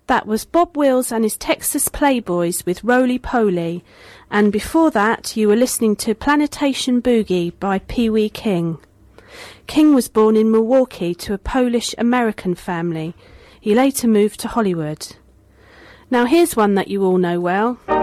That was Bob Wills and his Texas Playboys with Roly Poly, and before that you were listening to Planetation Boogie by Pee Wee King. King was born in Milwaukee to a Polish-American family. He later moved to Hollywood. Now here's one that you all know well.